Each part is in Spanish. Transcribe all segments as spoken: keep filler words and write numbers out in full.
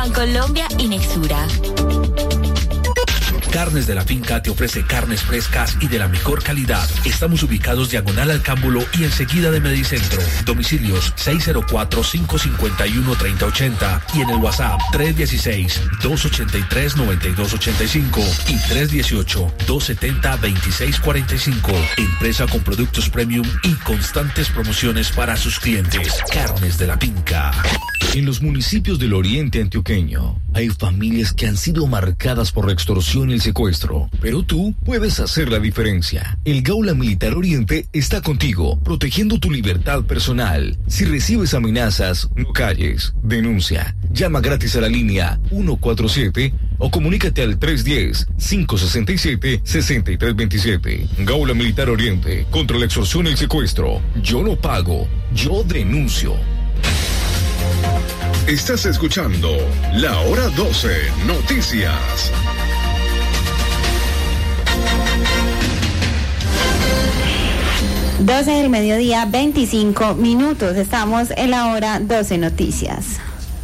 Bancolombia y Nexura. Carnes de la Finca te ofrece carnes frescas y de la mejor calidad. Estamos ubicados diagonal al Cámbulo y enseguida de Medicentro. Domicilios seis cero cuatro, cinco cinco uno, tres cero ocho cero y en el WhatsApp tres uno seis, dos ocho tres, nueve dos ocho cinco y tres uno ocho, dos siete cero, dos seis cuatro cinco. Empresa con productos premium y constantes promociones para sus clientes. Carnes de la Finca. En los municipios del oriente antioqueño hay familias que han sido marcadas por la extorsión y el secuestro, pero tú puedes hacer la diferencia. El Gaula Militar Oriente está contigo, protegiendo tu libertad personal. Si recibes amenazas, no calles, denuncia. Llama gratis a la línea ciento cuarenta y siete o comunícate al tres uno cero, cinco seis siete, seis tres dos siete. Gaula Militar Oriente, contra la extorsión y el secuestro. Yo no pago, yo denuncio. Estás escuchando La Hora doce Noticias. doce del mediodía, veinticinco minutos. Estamos en la Hora doce Noticias.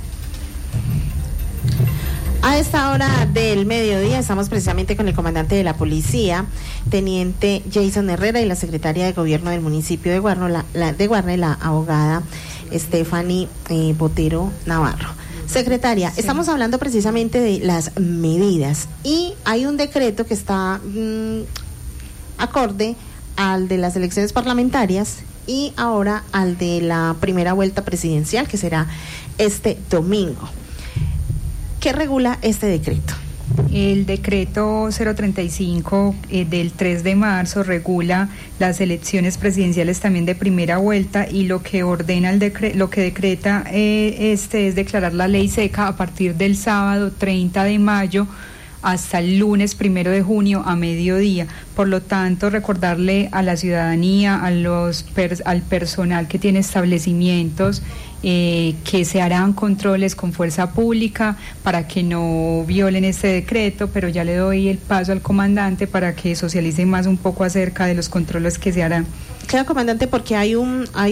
A esta hora del mediodía estamos precisamente con el comandante de la policía, teniente Jason Herrera, y la secretaria de gobierno del municipio de Guarne, la, la, de Guarne, la abogada Stephanie eh, Botero Navarro. Secretaria, sí. Estamos hablando precisamente de las medidas y hay un decreto que está mmm, acorde al de las elecciones parlamentarias y ahora al de la primera vuelta presidencial, que será este domingo. ¿Qué regula este decreto? El decreto cero treinta y cinco eh, del tres de marzo regula las elecciones presidenciales también de primera vuelta, y lo que ordena el decre- lo que decreta eh, este es declarar la ley seca a partir del sábado treinta de mayo hasta el lunes primero de junio a mediodía. Por lo tanto, recordarle a la ciudadanía, a los per- al personal que tiene establecimientos, eh, que se harán controles con fuerza pública para que no violen este decreto, pero ya le doy el paso al comandante para que socialice más un poco acerca de los controles que se harán. Claro, comandante, porque hay un hay